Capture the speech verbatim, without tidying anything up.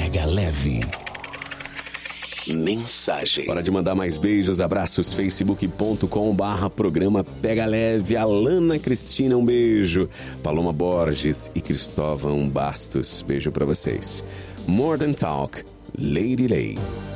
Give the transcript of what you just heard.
Pega Leve. Mensagem. Hora de mandar mais beijos, abraços, facebook ponto com barra programa Pega Leve. Alana Cristina, um beijo. Paloma Borges e Cristóvão Bastos, beijo pra vocês. More Than Talk, Lady Lay.